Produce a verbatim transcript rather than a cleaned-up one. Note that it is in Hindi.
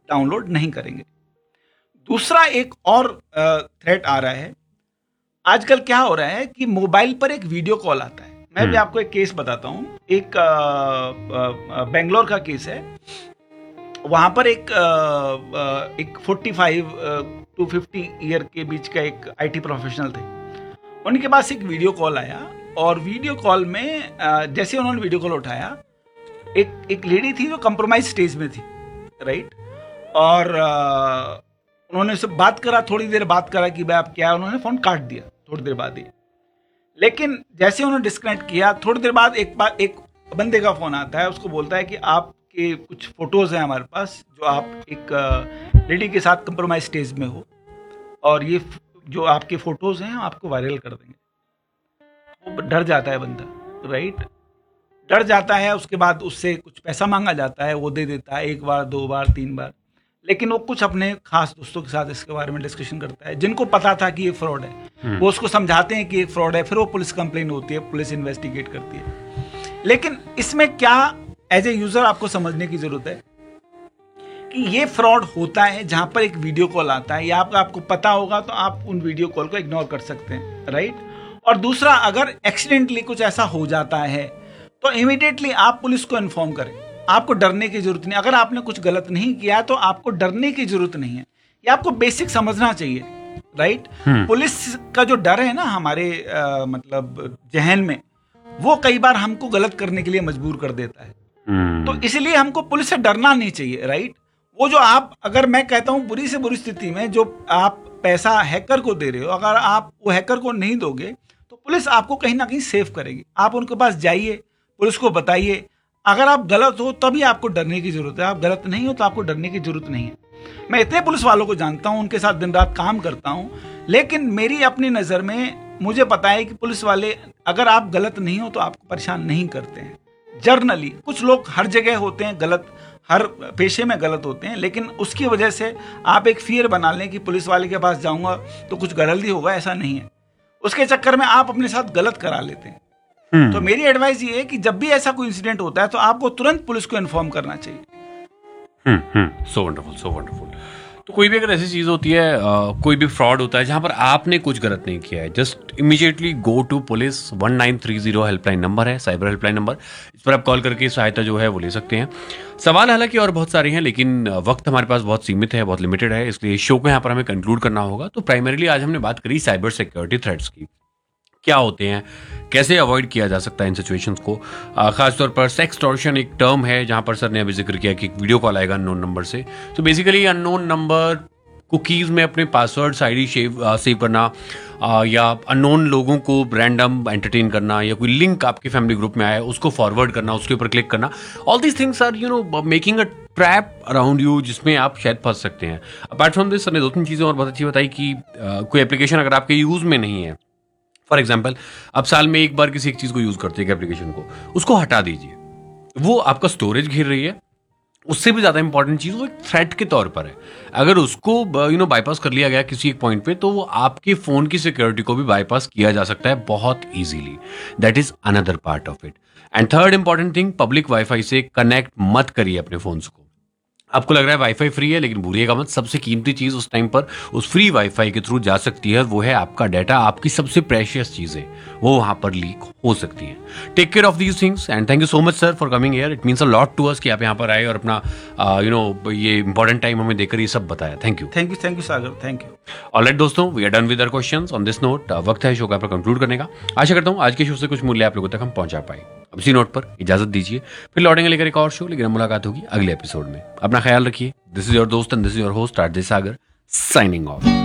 डाउनलोड नहीं करेंगे। दूसरा एक और थ्रेट आ रहा है, आजकल क्या हो रहा है कि मोबाइल पर एक वीडियो कॉल आता है। मैं भी आपको एक केस बताता हूँ, एक बेंगलोर का केस है। वहां पर एक आ, एक पैंतालीस टू पचास ईयर के बीच का एक आईटी प्रोफेशनल थे। उनके पास एक वीडियो कॉल आया और वीडियो कॉल में आ, जैसे उन्होंने वीडियो कॉल उठाया, एक एक लेडी थी जो कंप्रोमाइज स्टेज में थी, राइट। और आ, उन्होंने उससे बात करा, थोड़ी देर बात करा कि भाई आप क्या है, उन्होंने फोन काट दिया थोड़ी देर बाद ही। लेकिन जैसे उन्होंने डिस्कनेक्ट किया, थोड़ी देर बाद एक बार एक बंदे का फोन आता है, उसको बोलता है कि आपके कुछ फोटोज हैं हमारे पास, जो आप एक लेडी के साथ कंप्रोमाइज स्टेज में हो, और ये जो आपके फोटोज हैं आपको वायरल कर देंगे। वो डर जाता है बंदा, राइट, डर जाता है। उसके बाद उससे कुछ पैसा मांगा जाता है, वो दे देता है, एक बार दो बार तीन बार। लेकिन वो कुछ अपने खास दोस्तों के साथ इसके बारे में डिस्कशन करता है, जिनको पता था कि ये फ्रॉड है। वो उसको समझाते हैं कि ये फ्रॉड है, फिर वो पुलिस कंप्लेन होती है, पुलिस इन्वेस्टिगेट करती है। लेकिन इसमें क्या एज ए यूजर आपको समझने की जरूरत है कि ये फ्रॉड होता है जहां पर एक वीडियो कॉल आता है, या आप, आपको पता होगा तो आप उन वीडियो कॉल को इग्नोर कर सकते हैं, राइट। और दूसरा, अगर एक्सीडेंटली कुछ ऐसा हो जाता है तो इमीडिएटली आप पुलिस को इन्फॉर्म करें। आपको डरने की जरूरत नहीं। अगर आपने कुछ गलत नहीं किया तो आपको डरने की जरूरत नहीं है, ये आपको बेसिक समझना चाहिए, राइट। पुलिस का जो डर है ना हमारे आ, मतलब जहन में, वो कई बार हमको गलत करने के लिए मजबूर कर देता है। तो इसलिए हमको पुलिस से डरना नहीं चाहिए, राइट। वो जो आप, अगर मैं कहता हूं बुरी से बुरी स्थिति में जो आप पैसा हैकर को दे रहे हो, अगर आप वो हैकर को नहीं दोगे तो पुलिस आपको कहीं ना कहीं सेव करेगी। आप उनके पास जाइए, पुलिस को बताइए। अगर आप गलत हो तभी आपको डरने की जरूरत है, आप गलत नहीं हो तो आपको डरने की जरूरत नहीं है। मैं इतने पुलिस वालों को जानता हूं, उनके साथ दिन रात काम करता हूं, लेकिन मेरी अपनी नज़र में मुझे पता है कि पुलिस वाले, अगर आप गलत नहीं हो तो आपको परेशान नहीं करते हैं। जर्नली कुछ लोग हर जगह होते हैं गलत, हर पेशे में गलत होते हैं, लेकिन उसकी वजह से आप एक फियर बना लें कि पुलिस वाले के पास जाऊंगा तो कुछ गलत ही होगा, ऐसा नहीं है। उसके चक्कर में आप अपने साथ गलत करा लेते हैं। तो मेरी एडवाइस ये है कि जब भी ऐसा कोई इंसिडेंट होता है तो आपको तुरंत पुलिस को इन्फॉर्म करना चाहिए। हम्म हम्म सो वंडरफुल, सो वंडरफुल। तो कोई भी अगर ऐसी चीज होती है, आ, कोई भी फ्रॉड होता है जहां पर आपने कुछ गलत नहीं किया है, just immediately go to police. One nine three zero helpline number है, साइबर हेल्पलाइन नंबर। इस पर आप कॉल करके सहायता जो है वो ले सकते हैं। सवाल हालांकि और बहुत सारे हैं, लेकिन वक्त हमारे पास बहुत सीमित है, बहुत लिमिटेड है, इसलिए शो को यहाँ पर हमें कंक्लूड करना होगा। तो प्राइमरीली आज हमने बात करी साइबर सिक्योरिटी थ्रेट्स की, क्या होते हैं, कैसे अवॉइड किया जा सकता है इन सिचुएशंस को। खासतौर पर सेक्सटॉर्शन एक टर्म है जहां पर सर ने अभी जिक्र किया कि एक वीडियो कॉल आएगा अननोन नंबर से। तो बेसिकली अननोन नंबर, कुकीज़ में अपने पासवर्ड्स आईडी सेव सेव करना, आ, या अननोन लोगों को रैंडम एंटरटेन करना, या कोई लिंक आपके फैमिली ग्रुप में आया उसको फॉरवर्ड करना, उसके ऊपर क्लिक करना, all these things are you know making a trap around you, जिसमें आप शायद फंस सकते हैं। अपार्ट फ्रॉम दिस सर ने दो तीन चीज़ें और बहुत अच्छी बताई कि आ, कोई एप्लीकेशन अगर आपके यूज़ में नहीं है, फॉर एग्जाम्पल आप साल में एक बार किसी एक चीज को यूज करते हैं, एप्लीकेशन को, उसको हटा दीजिए। वो आपका स्टोरेज घेर रही है। उससे भी ज्यादा इंपॉर्टेंट चीज वो एक थ्रेट के तौर पर है। अगर उसको यू नो बाईपास कर लिया गया किसी एक पॉइंट पे, तो वो आपके फोन की सिक्योरिटी को भी बाईपास किया जा सकता है बहुत easily. That is another part of it. And third important thing, public wifi से कनेक्ट मत करिए अपने फोन्स को। आपको लग रहा है वाईफाई फ्री है, लेकिन भूलिएगा मत, सबसे कीमती चीज उस टाइम पर उस फ्री वाईफाई के थ्रू जा सकती है, वो है आपका डाटा। आपकी सबसे प्रेशियस चीजें वो वहां पर लीक हो सकती है। Take care of these things and thank you so much sir for coming here. It means a lot to us कि आप यहाँ पर आए और अपना you know uh, you know, ये इंपॉर्टेंट टाइम हमें देकर ये सब बताया। Thank you thank you thank you Sagar, thank you. Alright दोस्तों, we are done with our questions on this note. वक्त है शो का पर कंक्लूड करने का। आशा करता हूँ आज के शो से कुछ मूल्य आप लोगों तक हम पहुंचा पाए। अब इसी नोट पर इजाजत दीजिए, फिर लौटेंगे लेकर एक और शो, लेकिन मुलाकात होगी अगले एपिसोड में। अपना ख्याल रखिए। दिस इज योर दोस्त and this is your host RJ Sagar, signing off.